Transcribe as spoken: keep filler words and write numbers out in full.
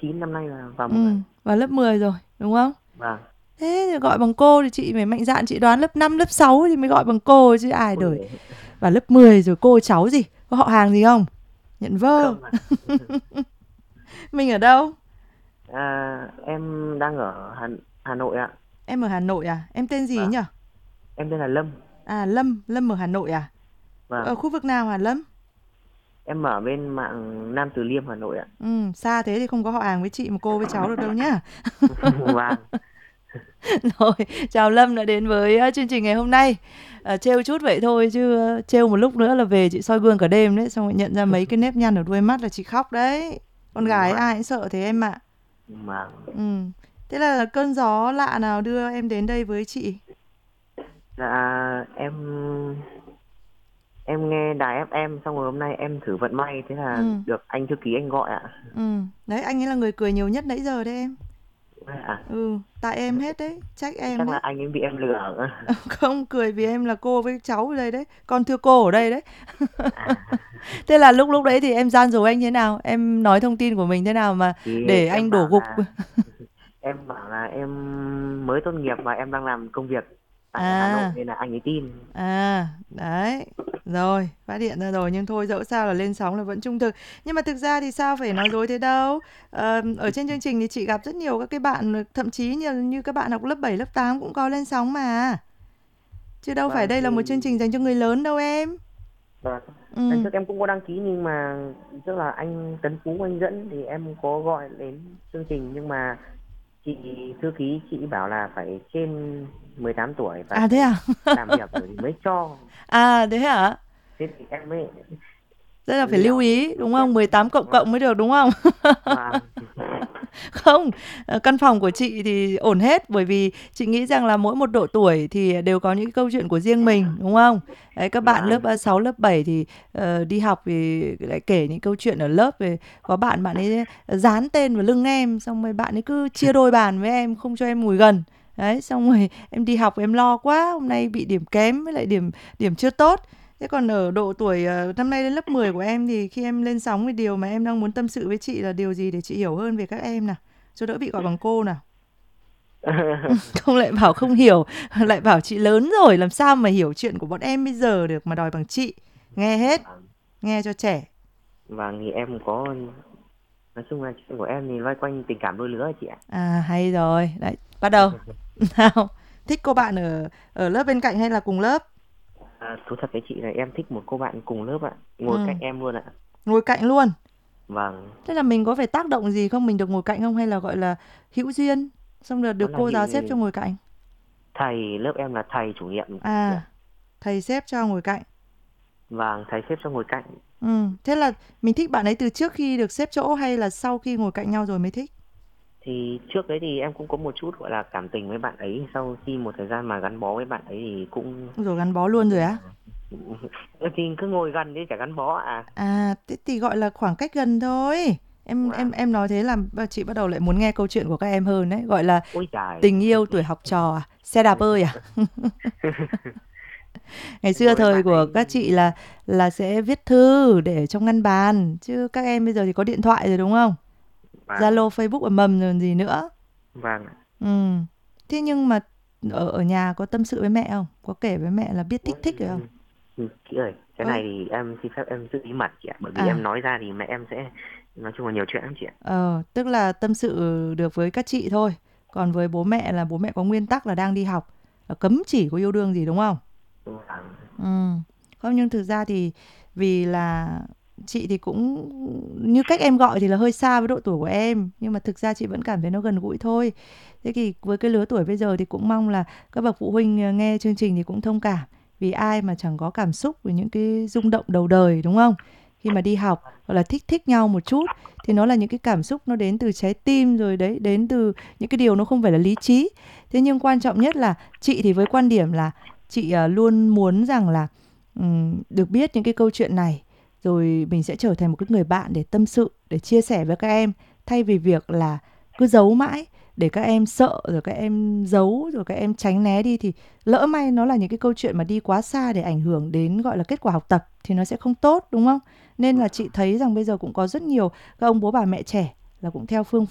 chín, năm nay là vào Ừ, mười. vào lớp mười rồi, đúng không? Vâng. Thế thì gọi bằng cô thì chị phải mạnh dạn chị đoán lớp năm lớp sáu thì mới gọi bằng cô chứ ai đời. Ôi, Vào lớp mười rồi cô cháu gì? Có họ hàng gì không? Nhận vơ. không ạ. Mình ở đâu? À, em đang ở Hà, Hà Nội ạ. Em ở Hà Nội à? Em tên gì ấy Vâng, nhỉ? em tên là Lâm. À Lâm, Lâm ở Hà Nội à? Ở Vâng, khu vực nào hả Lâm? em ở bên mạng Nam Từ Liêm Hà Nội ạ. Ừ, xa thế thì không có họ hàng với chị mà cô với cháu được đâu nhá. Vâng. Rồi, chào Lâm đã đến với ờ, chương trình ngày hôm nay. À, trêu chút vậy thôi chứ ờ, trêu một lúc nữa là về chị soi gương cả đêm đấy, xong rồi nhận ra mấy cái nếp nhăn ở đuôi mắt là chị khóc đấy. Con gái Vâng. ai cũng sợ thế em ạ. Vâng. Ừ. Thế là cơn gió lạ nào đưa em đến đây với chị? Dạ em em nghe đài ép em xong rồi hôm nay em thử vận may thế là Ừ. được anh thư ký anh gọi ạ. Ừ. Đấy, anh ấy là người cười nhiều nhất nãy giờ đấy em. À, Ừ, tại em hết đấy, trách em chắc là đấy. anh ấy bị em lừa. Không, cười vì em là cô với cháu ở đây đấy, con thưa cô ở đây đấy. À, Thế là lúc lúc đấy thì em gian dối anh thế nào? Em nói thông tin của mình thế nào mà thì để em anh đổ bảo gục? là em bảo là em mới tốt nghiệp và em đang làm công việc tại Hà Nội À, nên là anh ấy tin. à, đấy. Rồi, phát hiện ra rồi nhưng thôi dẫu sao là lên sóng là vẫn trung thực. Nhưng mà thực ra thì sao phải nói dối thế đâu. Ờ, ở trên chương trình thì chị gặp rất nhiều các cái bạn thậm chí như như các bạn học lớp bảy lớp tám cũng có lên sóng mà. Chứ đâu phải Vâng đây là một thì chương trình dành cho người lớn đâu em. vâng. Lần Ừ. trước em cũng có đăng ký nhưng mà tức là anh Tấn Phú anh dẫn thì em có gọi đến chương trình nhưng mà chị thư ký chị bảo là phải trên mười tám tuổi và À thế phải à? làm việc rồi thì mới cho. À thế hả? Thế thì em mới Rất là phải lưu liều ý mới đúng xét. không? mười tám cộng cộng Vâng. mới được đúng không? Vâng. Không, ờ, căn phòng của chị thì ổn hết bởi vì chị nghĩ rằng là mỗi một độ tuổi thì đều có những câu chuyện của riêng mình đúng không? Đấy, các bạn lớp Vâng. ờ, sáu lớp bảy thì ờ, đi học thì lại kể những câu chuyện ở lớp về có bạn bạn ấy dán tên vào lưng em xong rồi bạn ấy cứ chia đôi bàn với em không cho em ngồi gần. Đấy, xong rồi em đi học em lo quá, hôm nay bị điểm kém với lại điểm điểm chưa tốt. Thế còn ở độ tuổi ờ, năm nay đến lớp mười của em thì khi em lên sóng thì điều mà em đang muốn tâm sự với chị là điều gì để chị hiểu hơn về các em nào, cho đỡ bị gọi bằng cô nào. Không lại bảo không hiểu, lại bảo chị lớn rồi làm sao mà hiểu chuyện của bọn em bây giờ được mà đòi bằng chị. Nghe hết, Vâng. nghe cho trẻ. Vâng thì em có nói chung là chuyện của em thì loay quanh tình cảm đôi lứa chị ạ. À hay rồi, đấy, bắt đầu. Nào, thích cô bạn ở ở lớp bên cạnh hay là cùng lớp? À, thú thật với chị là em thích một cô bạn cùng lớp ạ, ngồi Ừ, cạnh em luôn ạ. ngồi cạnh luôn. Vâng, Thế là mình có phải tác động gì không, mình được ngồi cạnh không hay là gọi là hữu duyên, xong rồi đó được là cô giáo xếp cho hiệu ngồi cạnh? thầy lớp em là thầy chủ nhiệm chị À, ạ. thầy xếp cho ngồi cạnh. Vâng, thầy xếp cho ngồi cạnh. Ừ, thế là mình thích bạn ấy từ trước khi được xếp chỗ hay là sau khi ngồi cạnh nhau rồi mới thích? Thì trước đấy thì em cũng có một chút gọi là cảm tình với bạn ấy, sau khi một thời gian mà gắn bó với bạn ấy thì cũng Rồi gắn bó nói luôn rồi chung á? là thì cứ ngồi gần đi chả gắn bó à. À, thế thì gọi là khoảng cách gần thôi. Em em Vâng. em nói thế làm bà- chị bắt đầu lại muốn nghe câu chuyện của các em hơn đấy, gọi là Ôi trời. tình yêu tuổi học trò à? Xe đạp ơi à? Ngày xưa Ngồi với thời bạn của ấy. các chị là là sẽ viết thư để trong ngăn bàn, chứ các em bây giờ thì có điện thoại rồi đúng không? Vâng. Zalo, Facebook ầm ầm rồi gì nữa. Vâng. Ừ. Thế nhưng mà ở ở nhà có tâm sự với mẹ không? Có kể với mẹ là biết thích Ôi, thích rồi không? ừ, chị ơi, cái Ơi, này thì em xin phép em giữ bí mật chị ạ, bởi vì em à, nói ra thì mẹ em sẽ nói chung là nhiều chuyện lắm chị ạ. ờ, tức là tâm sự được với các chị thôi. Còn với bố mẹ là bố mẹ có nguyên tắc là đang đi học, là cấm chỉ có yêu đương gì đúng không? Vâng. Ừ. Không nhưng thực ra thì vì là chị thì cũng như cách em gọi thì là hơi xa với độ tuổi của em, nhưng mà thực ra chị vẫn cảm thấy nó gần gũi thôi. Thế thì với cái lứa tuổi bây giờ thì cũng mong là các bậc phụ huynh ờ, nghe chương trình thì cũng thông cảm, vì ai mà chẳng có cảm xúc với những cái rung động đầu đời đúng không? Khi mà đi học hoặc là thích thích nhau một chút thì nó là những cái cảm xúc nó đến từ trái tim rồi đấy, đến từ những cái điều nó không phải là lý trí. Thế nhưng quan trọng nhất là chị thì với quan điểm là chị à, luôn muốn rằng là ừm, được biết những cái câu chuyện này rồi mình sẽ trở thành một cái người bạn để tâm sự, để chia sẻ với các em, thay vì việc là cứ giấu mãi để các em sợ rồi các em giấu rồi các em tránh né đi, thì lỡ may nó là những cái câu chuyện mà đi quá xa để ảnh hưởng đến gọi là kết quả học tập thì nó sẽ không tốt đúng không? Nên là chị thấy rằng bây giờ cũng có rất nhiều các ông bố bà mẹ trẻ là cũng theo phương